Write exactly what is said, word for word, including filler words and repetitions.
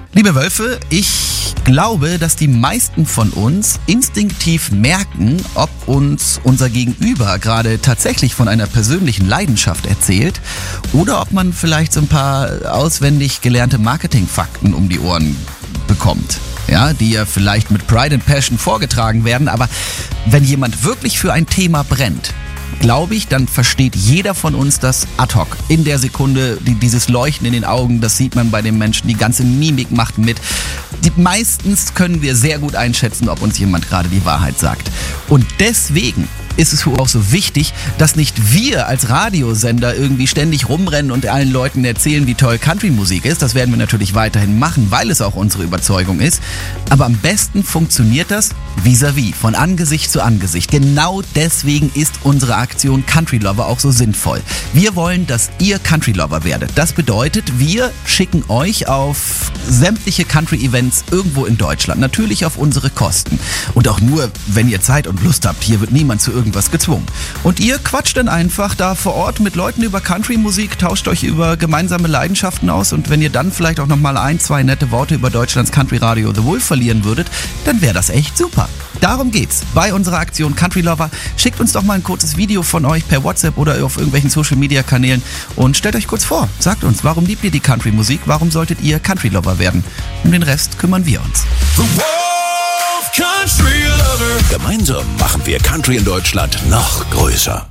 Liebe Wölfe, ich glaube, dass die meisten von uns instinktiv merken, ob uns unser Gegenüber gerade tatsächlich von einer persönlichen Leidenschaft erzählt oder ob man vielleicht so ein paar auswendig gelernte Marketingfakten um die Ohren bekommt. Ja, die ja vielleicht mit Pride and Passion vorgetragen werden, aber wenn jemand wirklich für ein Thema brennt, glaube ich, dann versteht jeder von uns das ad hoc. In der Sekunde, die, dieses Leuchten in den Augen, das sieht man bei den Menschen, die ganze Mimik macht mit. Die, meistens können wir sehr gut einschätzen, ob uns jemand gerade die Wahrheit sagt. Und deswegen ist es auch so wichtig, dass nicht wir als Radiosender irgendwie ständig rumrennen und allen Leuten erzählen, wie toll Country-Musik ist. Das werden wir natürlich weiterhin machen, weil es auch unsere Überzeugung ist. Aber am besten funktioniert das vis-à-vis, von Angesicht zu Angesicht. Genau deswegen ist unsere Aktion Country Lover auch so sinnvoll. Wir wollen, dass ihr Country Lover werdet. Das bedeutet, wir schicken euch auf sämtliche Country-Events irgendwo in Deutschland. Natürlich auf unsere Kosten. Und auch nur, wenn ihr Zeit und Lust habt. Hier wird niemand zu irgendwas gezwungen. Und ihr quatscht dann einfach da vor Ort mit Leuten über Country-Musik, tauscht euch über gemeinsame Leidenschaften aus und wenn ihr dann vielleicht auch nochmal ein, zwei nette Worte über Deutschlands Country-Radio The Wolf verlieren würdet, dann wäre das echt super. Darum geht's bei unserer Aktion Country Lover. Schickt uns doch mal ein kurzes Video von euch per WhatsApp oder auf irgendwelchen Social-Media-Kanälen und stellt euch kurz vor. Sagt uns, warum liebt ihr die Country-Musik? Warum solltet ihr Country Lover werden? Um den Rest kümmern wir uns. Country Lover. Gemeinsam machen wir Country in Deutschland noch größer.